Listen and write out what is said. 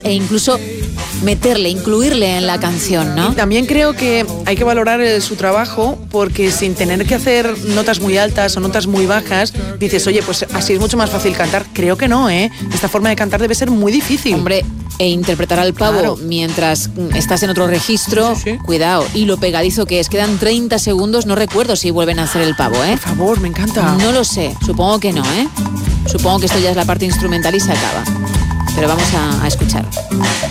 e incluso incluirle en la canción, ¿no? Y también creo que hay que valorar su trabajo, porque sin tener que hacer notas muy altas o notas muy bajas, dices, oye, pues así es mucho más fácil cantar. Creo que no, ¿eh? Esta forma de cantar debe ser muy difícil. Hombre, e interpretar al pavo, claro, mientras estás en otro registro, sí. Cuidado. Y lo pegadizo que es, quedan 30 segundos, no recuerdo si vuelven a hacer el pavo, ¿eh? Por favor, me encanta. No lo sé, supongo que no, ¿eh? Supongo que esto ya es la parte instrumental y se acaba. Pero vamos a escuchar.